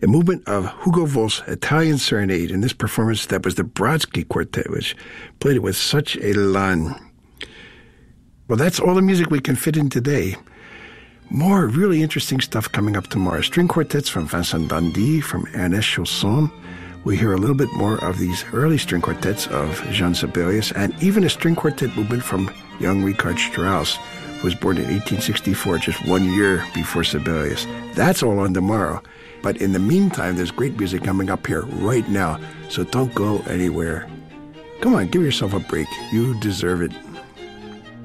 the movement of Hugo Wolf's Italian Serenade. In this performance, that was the Brodsky Quartet, which played it with such élan. Well, that's all the music we can fit in today. More really interesting stuff coming up tomorrow. String quartets from Vincent Dandy, from Ernest Chausson. We hear a little bit more of these early string quartets of Jean Sibelius, and even a string quartet movement from young Richard Strauss, who was born in 1864, just 1 year before Sibelius. That's all on tomorrow. But in the meantime, there's great music coming up here right now, so don't go anywhere. Come on, give yourself a break. You deserve it.